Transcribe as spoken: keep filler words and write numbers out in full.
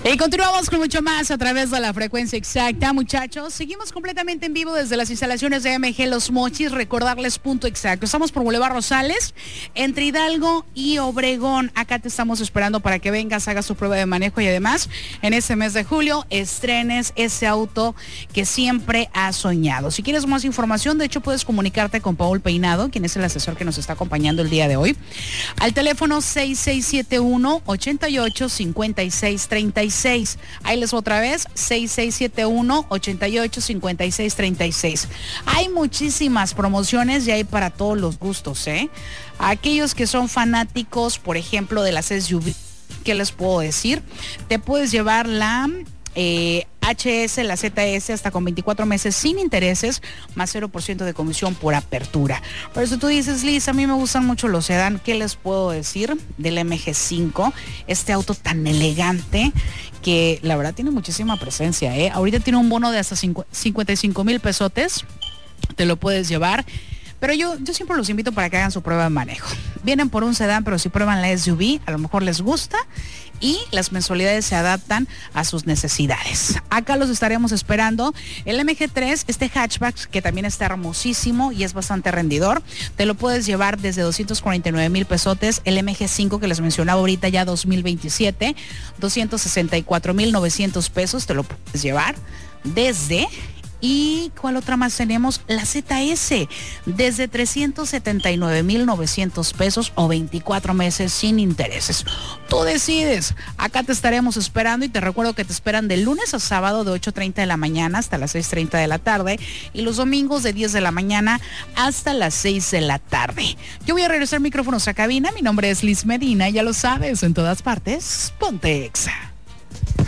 Y continuamos con mucho más a través de la frecuencia exacta, muchachos. Seguimos completamente en vivo desde las instalaciones de M G Los Mochis. Recordarles punto exacto. Estamos por Boulevard Rosales, entre Hidalgo y Obregón. Acá te estamos esperando para que vengas, hagas tu prueba de manejo y además, en este mes de julio, estrenes ese auto que siempre has soñado. Si quieres más información, de hecho, puedes comunicarte con Paul Peinado, quien es el asesor que nos está acompañando el día de hoy, al teléfono seis seis siete uno, ocho ocho, cinco seis tres seis. Ahí les otra vez, seis seis siete uno, ocho ocho, cinco seis tres seis. Hay muchísimas promociones y hay para todos los gustos, ¿eh? Aquellos que son fanáticos, por ejemplo, de las S U V, ¿qué les puedo decir? Te puedes llevar la eh, H S, la Z S, hasta con veinticuatro meses sin intereses, más cero por ciento de comisión por apertura. Por eso tú dices, Liz, a mí me gustan mucho los sedán. ¿Qué les puedo decir del M G cinco? Este auto tan elegante que la verdad tiene muchísima presencia, ¿eh? Ahorita tiene un bono de hasta cincuenta y cinco mil pesotes. Te lo puedes llevar. Pero yo, yo siempre los invito para que hagan su prueba de manejo. Vienen por un sedán, pero si prueban la S U V, a lo mejor les gusta y las mensualidades se adaptan a sus necesidades. Acá los estaremos esperando. El M G tres, este hatchback que también está hermosísimo y es bastante rendidor, te lo puedes llevar desde doscientos cuarenta y nueve mil pesotes. El M G cinco que les mencionaba ahorita, ya dos mil veintisiete, doscientos sesenta y cuatro mil novecientos pesos, te lo puedes llevar desde... ¿Y cuál otra más tenemos? La Z S, desde trescientos setenta y nueve mil novecientos pesos o veinticuatro meses sin intereses. Tú decides. Acá te estaremos esperando y te recuerdo que te esperan de lunes a sábado de ocho treinta de la mañana hasta las seis treinta de la tarde y los domingos de diez de la mañana hasta las seis de la tarde. Yo voy a regresar micrófonos a cabina. Mi nombre es Liz Medina, ya lo sabes, en todas partes, ponte Exa.